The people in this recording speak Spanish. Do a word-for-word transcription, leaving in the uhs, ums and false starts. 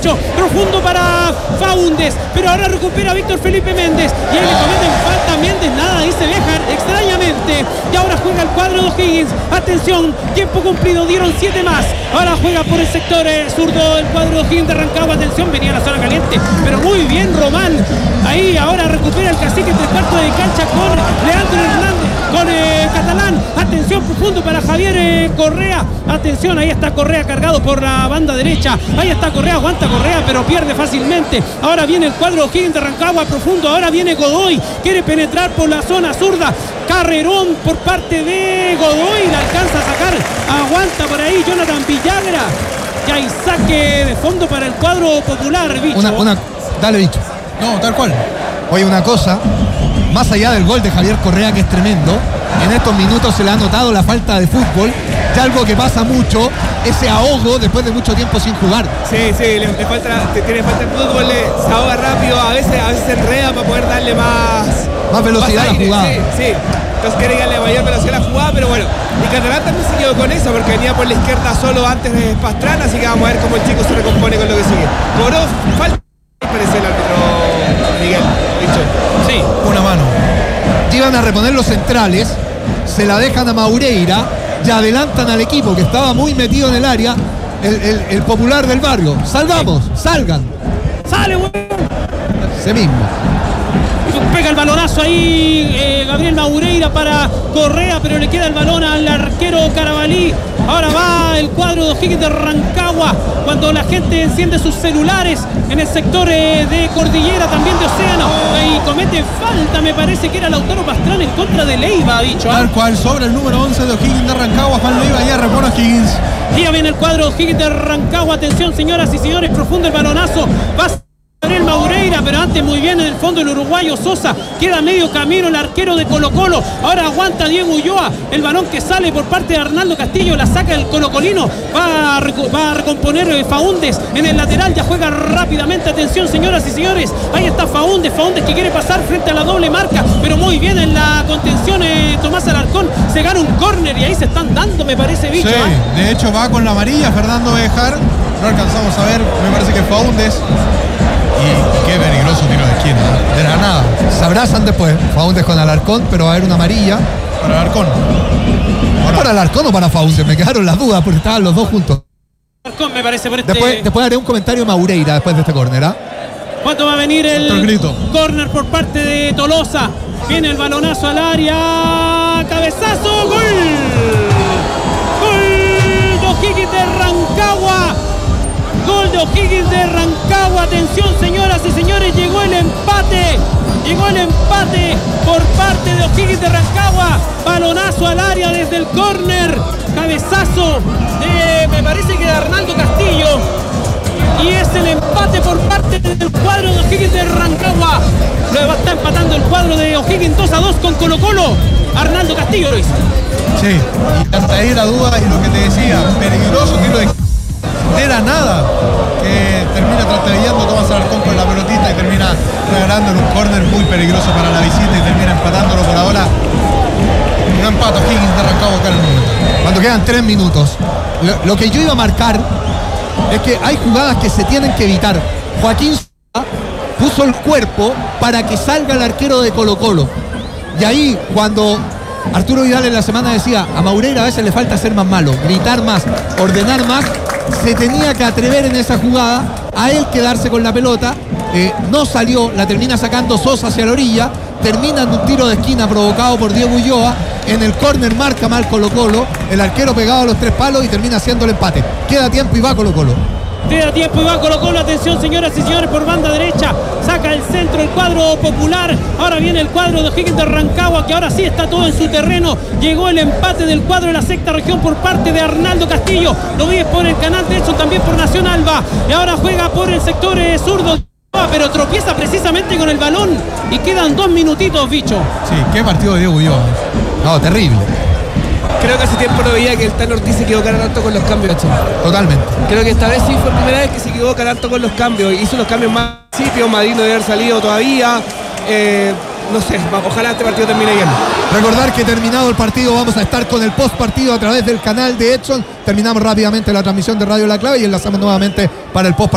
bicho. Profundo para Faúndez, pero ahora recupera Víctor Felipe Méndez. Y ahí le cometen falta a Méndez. Nada, dice Béjar, extrañamente. Y ahora juega el cuadro de O'Higgins. Atención, tiempo cumplido, dieron siete más. Ahora juega por el sector eh, zurdo el cuadro de O'Higgins de Rancagua. Atención, venía la zona caliente, pero muy bien Román. Ahí ahora recupera el cacique entre cuarto de cancha con Leandro Hernández, con eh, Catalán. Atención, profundo para Javier eh, Correa. Atención, ahí está Correa cargado por la banda derecha. Ahí está Correa, aguanta Correa, pero pierde fácilmente. Ahora viene el cuadro de O'Higgins de Rancagua profundo. Ahora viene Godoy, quiere penetrar por la zona zurda. Carrerón por parte de Godoy, la alcanza a sacar. Aguanta por ahí Jonathan Villagra. Y hay saque de fondo para el cuadro popular, bicho. Una, una, dale, bicho. No, tal cual. Oye, una cosa, más allá del gol de Javier Correa, que es tremendo, en estos minutos se le ha notado la falta de fútbol, ya algo que pasa mucho, ese ahogo después de mucho tiempo sin jugar. Sí, sí, le, le falta, tiene falta el fútbol, le, se ahoga rápido, a veces, a veces se enreda para poder darle más... Más velocidad más a la jugada. Sí, sí. Entonces quiere darle mayor velocidad a la jugada, pero bueno, y Catalán también se quedó con eso, porque venía por la izquierda solo antes de Pastrana, así que vamos a ver cómo el chico se recompone con lo que sigue. Cobró falta, parece el árbitro Miguel, dicho. Sí, una mano. Llegan a reponer los centrales, se la dejan a Maureira, ya adelantan al equipo que estaba muy metido en el área, el, el, el popular del barrio. Salgamos, salgan. sale, weón. Ese mismo. Pega el balonazo ahí eh, Gabriel Maureira para Correa, pero le queda el balón al arquero Carabalí. Ahora va el cuadro de O'Higgins de Rancagua cuando la gente enciende sus celulares en el sector eh, de Cordillera, también de Océano. Ahí comete falta, me parece que era Lautaro Pastrana en contra de Leiva, dicho. Tal cual, sobre el número once de O'Higgins de Rancagua, Juan Leiva, ya repone O'Higgins. Y ya viene el cuadro de O'Higgins de Rancagua. Atención, señoras y señores, profundo el balonazo. Va Gabriel Maureira, pero antes muy bien en el fondo el uruguayo Sosa. Queda medio camino el arquero de Colo Colo. Ahora aguanta Diego Ulloa. El balón que sale por parte de Arnaldo Castillo. La saca el colocolino. Va a, va a recomponer Faúndez en el lateral. Ya juega rápidamente. Atención, señoras y señores. Ahí está Faúndez. Faúndez que quiere pasar frente a la doble marca. Pero muy bien en la contención eh, Tomás Alarcón. Se gana un córner y ahí se están dando, me parece, bicho. Sí, ¿eh? De hecho va con la amarilla Fernando Béjar. No alcanzamos a ver. Me parece que Faúndez. Y qué peligroso tiro de esquina, de la nada. Se abrazan después, Faúndez con Alarcón, pero va a haber una amarilla. Para Alarcón. ¿O no? ¿Para Alarcón o para Faúndez? Me quedaron las dudas porque estaban los dos juntos. Alarcón me parece por este... Después, después haré un comentario de Maureira después de este córner, ¿ah? ¿eh? ¿Cuánto va a venir el córner por parte de Tolosa? Viene el balonazo al área. Cabezazo, gol. Gol de O'Higgins de Rancagua. Gol de O'Higgins de Rancagua. Atención, señoras y señores, llegó el empate. Llegó el empate por parte de O'Higgins de Rancagua. Balonazo al área desde el córner. Cabezazo de, me parece que de Arnaldo Castillo. Y es el empate por parte del cuadro de O'Higgins de Rancagua. Luego está empatando el cuadro de O'Higgins dos a dos con Colo Colo. Arnaldo Castillo, Luis. Sí, y hasta ahí la duda y lo que te decía, peligroso tiro de de la nada, que termina trastabillando Tomás Alarcón con la pelotita y termina regalando en un córner muy peligroso para la visita y termina empatándolo por ahora. No empata O'Higgins de Rancagua acá en el momento. Cuando quedan tres minutos. Lo, lo que yo iba a marcar es que hay jugadas que se tienen que evitar. Joaquín puso el cuerpo para que salga el arquero de Colo Colo. Y ahí cuando Arturo Vidal en la semana decía, a Maureira a veces le falta ser más malo, gritar más, ordenar más, se tenía que atrever en esa jugada, a él quedarse con la pelota, eh, no salió, la termina sacando Sosa hacia la orilla, termina en un tiro de esquina provocado por Diego Ulloa, en el córner marca mal Colo Colo, el arquero pegado a los tres palos y termina haciendo el empate. Queda tiempo y va Colo Colo. Queda tiempo y va Colo Colo. Atención, señoras y señores, por banda derecha. Saca el centro el cuadro popular. Ahora viene el cuadro de O'Higgins de Rancagua, que ahora sí está todo en su terreno. Llegó el empate del cuadro de la sexta región por parte de Arnaldo Castillo. Lo vives por el canal de hecho, también por Nación Alba. Y ahora juega por el sector eh, zurdo. Pero tropieza precisamente con el balón. Y quedan dos minutitos, bicho. Sí, qué partido de Diego Ulloa. No, terrible. Creo que hace tiempo no veía que el Tano Ortiz se equivocara tanto con los cambios. Totalmente. Creo que esta vez sí fue la primera vez que se equivoca tanto con los cambios. Hizo los cambios más principios. Madrid no debe haber salido todavía. Eh, no sé, ojalá este partido termine bien. Recordar que terminado el partido vamos a estar con el post partido a través del canal de Edson. Terminamos rápidamente la transmisión de Radio La Clave y enlazamos nuevamente para el post partido.